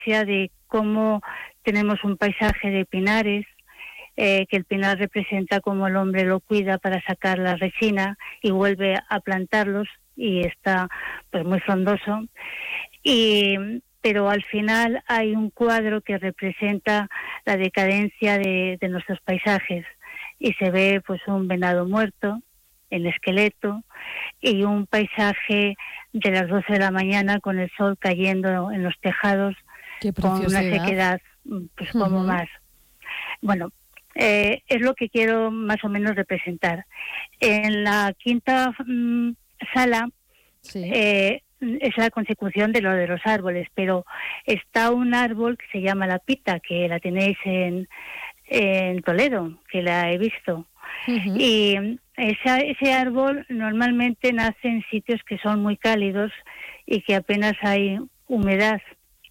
de cómo tenemos un paisaje de pinares, que el pinar representa cómo el hombre lo cuida para sacar la resina y vuelve a plantarlos y está pues muy frondoso. Pero al final hay un cuadro que representa la decadencia de nuestros paisajes y se ve pues un venado muerto, el esqueleto, y un paisaje de las 12 de la mañana con el sol cayendo en los tejados, con una sequedad pues como más. Bueno, es lo que quiero más o menos representar. En la quinta sala es la consecución de lo de los árboles, pero está un árbol que se llama la pita, que la tenéis en Toledo, que la he visto. Y ese árbol normalmente nace en sitios que son muy cálidos y que apenas hay humedad.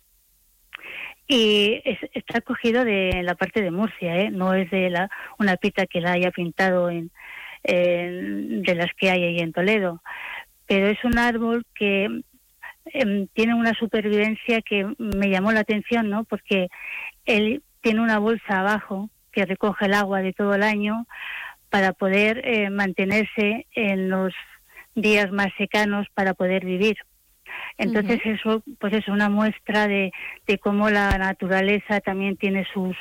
Y está cogido de la parte de Murcia, no es de una pita que la haya pintado de las que hay ahí en Toledo. Pero es un árbol que tiene una supervivencia que me llamó la atención, ¿no? Porque él tiene una bolsa abajo que recoge el agua de todo el año para poder mantenerse en los días más secanos para poder vivir. Entonces eso pues es una muestra de cómo la naturaleza también tiene sus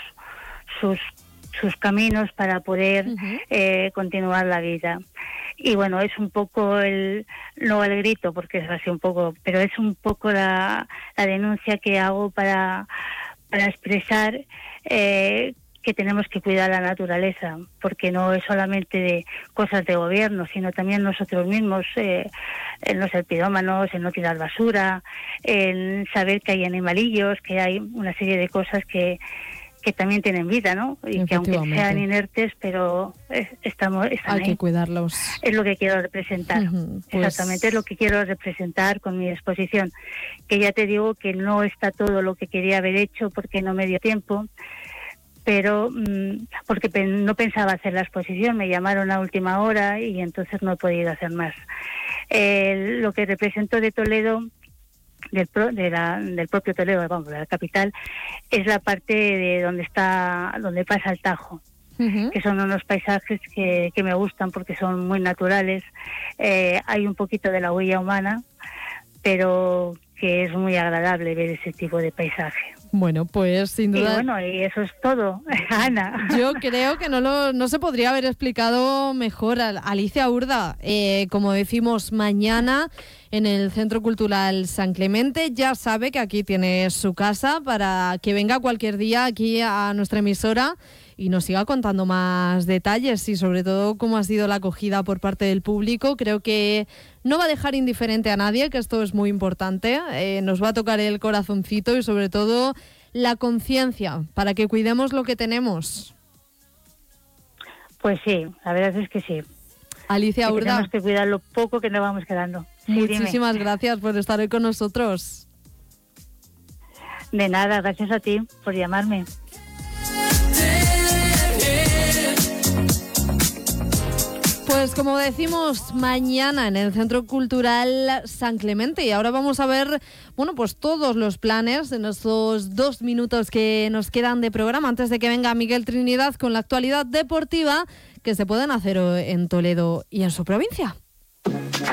caminos para poder continuar la vida. Y bueno, es un poco no el grito, porque es así un poco, pero es un poco la denuncia que hago para expresar que tenemos que cuidar la naturaleza, porque no es solamente de cosas de gobierno, sino también nosotros mismos, en los pirómanos, en no tirar basura, en saber que hay animalillos, que hay una serie de cosas que también tienen vida, ¿no? Y que aunque sean inertes, pero están hay ahí. Que cuidarlos. Es lo que quiero representar. Pues... Exactamente, es lo que quiero representar con mi exposición. Que ya te digo que no está todo lo que quería haber hecho porque no me dio tiempo, pero porque no pensaba hacer la exposición, me llamaron a última hora y entonces no he podido hacer más. Lo que represento de Toledo, del propio Toledo, vamos, de la capital, es la parte de donde pasa el Tajo, que son unos paisajes que me gustan porque son muy naturales. Hay un poquito de la huella humana, pero que es muy agradable ver ese tipo de paisaje. Bueno, pues sin duda... Y bueno, y eso es todo, Ana. Yo creo que no se podría haber explicado mejor. Alicia Urda, como decimos, mañana en el Centro Cultural San Clemente, ya sabe que aquí tiene su casa para que venga cualquier día aquí a nuestra emisora y nos siga contando más detalles y sobre todo cómo ha sido la acogida por parte del público. Creo que no va a dejar indiferente a nadie, que esto es muy importante. Nos va a tocar el corazoncito y sobre todo la conciencia para que cuidemos lo que tenemos. Pues sí, la verdad es que sí. Alicia Urda, tenemos que cuidar lo poco que nos vamos quedando. Sí, muchísimas gracias por estar hoy con nosotros. De nada, gracias a ti por llamarme. Pues como decimos, mañana en el Centro Cultural San Clemente. Y ahora vamos a ver, bueno, pues todos los planes en estos 2 minutos que nos quedan de programa antes de que venga Miguel Trinidad con la actualidad deportiva que se pueden hacer en Toledo y en su provincia.